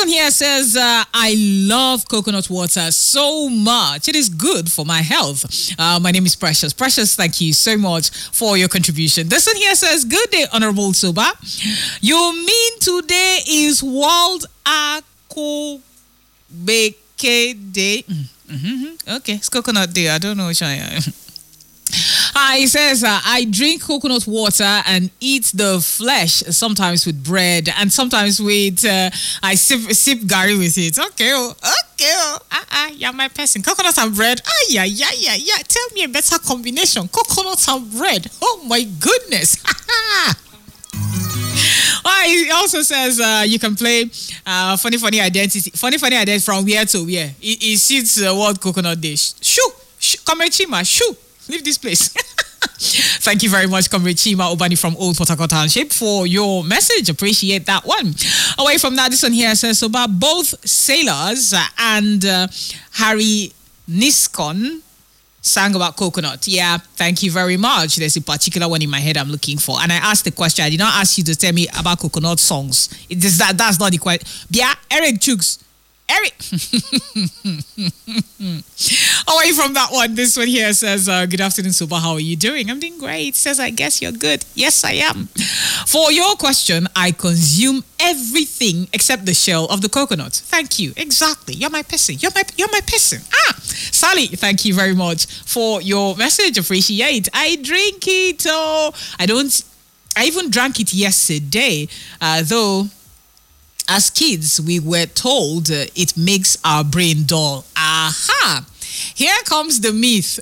one here says, I love coconut water so much. It is good for my health. My name is Precious. Precious, thank you so much for your contribution. This one here says, good day, Honorable Soba. You mean today is World Ako Beke Day? Okay, it's coconut day. I don't know which I he says, I drink coconut water and eat the flesh, sometimes with bread and sometimes with, I sip gari with it. Okay, you're my person. Coconut and bread. Yeah. Tell me a better combination. Coconut and bread. Oh my goodness. He also says you can play funny identity. Funny identity from where to where. It suits World Coconut Day. Shoo, Comrade Chima, shoo. Leave this place. Thank you very much, Comrade Chima Obani from Old Port Harcourt Township, for your message. Appreciate that one. Away from that, this one here says about both Sailors and Harry Niskon sang about coconut. Yeah, thank you very much. There's a particular one in my head I'm looking for. And I asked the question. I did not ask you to tell me about coconut songs. That's not the question. Yeah, Eric Chooks. Eric. Away from that one, this one here says, good afternoon, Soba. How are you doing? I'm doing great. Says, I guess you're good. Yes, I am. For your question, I consume everything except the shell of the coconut. Thank you. Exactly. You're my person. You're my person. Sally, thank you very much for your message. Appreciate. I drink it. I even drank it yesterday, though. As kids, we were told it makes our brain dull. Aha! Here comes the myth.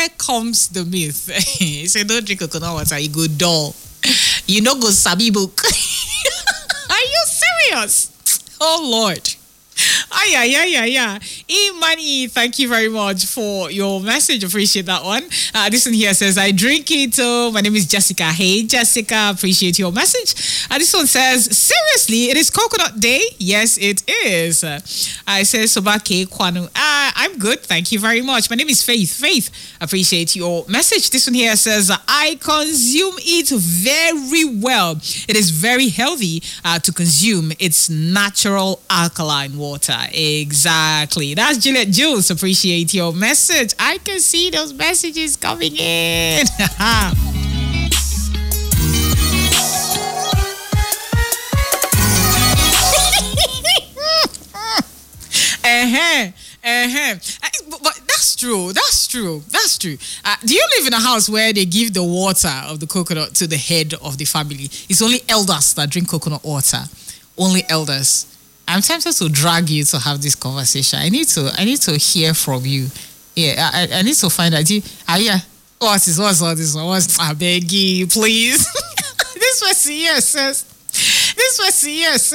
He said, don't drink coconut water, you go dull. You know, go sabi book. Are you serious? Oh, Lord. Yeah. Imani, thank you very much for your message. Appreciate that one. This one here says, I drink it. My name is Jessica. Hey, Jessica, appreciate your message. This one says, seriously, it is Coconut Day? Yes, it is. I say, Sobake Kwanu. I'm good. Thank you very much. My name is Faith. Faith, appreciate your message. This one here says, I consume it very well. It is very healthy to consume. It's natural alkaline water. Exactly. That's Juliet Jules. Appreciate your message. I can see those messages coming in. But that's true. Do you live in a house where they give the water of the coconut to the head of the family? It's only elders that drink coconut water. Only elders. I'm tempted to drag you to have this conversation. I need to hear from you. Yeah, I need to find out. What's all this one? I beg you, please. This was here says.